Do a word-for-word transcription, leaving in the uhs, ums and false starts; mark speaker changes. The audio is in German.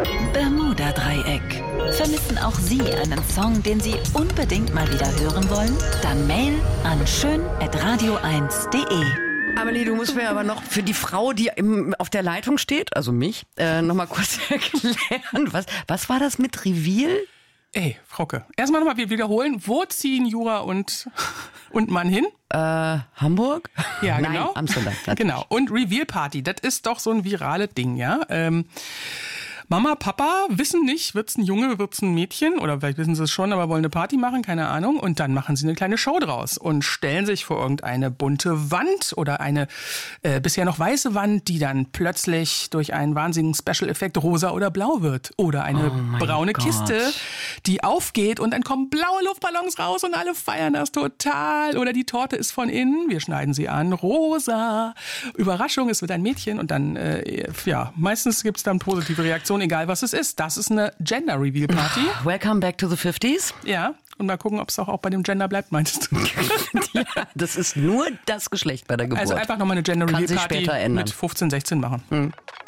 Speaker 1: Bermuda-Dreieck. Vermissen auch Sie einen Song, den Sie unbedingt mal wieder hören wollen? Dann Mail an schön at radio eins punkt de.
Speaker 2: Amelie, du musst mir aber noch für die Frau, die im, auf der Leitung steht, also mich, äh, noch mal kurz erklären, was, was war das mit Reveal?
Speaker 3: Ey, Frauke, erstmal nochmal wir wiederholen. Wo ziehen Jura und, und Mann hin?
Speaker 2: Äh, Hamburg?
Speaker 3: Ja,
Speaker 2: Nein,
Speaker 3: genau.
Speaker 2: Amsterdam. Natürlich.
Speaker 3: Genau. Und Reveal Party, das ist doch so ein virales Ding, ja. Ähm, Mama, Papa wissen nicht, wird's ein Junge, wird's ein Mädchen oder vielleicht wissen sie es schon, aber wollen eine Party machen, keine Ahnung. Und dann machen sie eine kleine Show draus und stellen sich vor irgendeine bunte Wand oder eine äh, bisher noch weiße Wand, die dann plötzlich durch einen wahnsinnigen Special-Effekt rosa oder blau wird. Oder eine
Speaker 2: Oh
Speaker 3: braune
Speaker 2: Gott.
Speaker 3: Kiste, die aufgeht und dann kommen blaue Luftballons raus und alle feiern das total. Oder die Torte ist von innen, wir schneiden sie an, rosa. Überraschung, es wird ein Mädchen und dann, äh, ja, meistens gibt's dann positive Reaktionen, egal was es ist. Das ist eine Gender-Reveal-Party.
Speaker 2: Welcome back to the fifties.
Speaker 3: Ja, und mal gucken, ob es auch, auch bei dem Gender bleibt, meinst du?
Speaker 2: Ja, das ist nur das Geschlecht bei der Geburt.
Speaker 3: Also einfach nochmal eine
Speaker 2: Kann sich
Speaker 3: Gender-Reveal-Party
Speaker 2: später ändern.
Speaker 3: mit fünfzehn, sechzehn machen.
Speaker 2: Hm.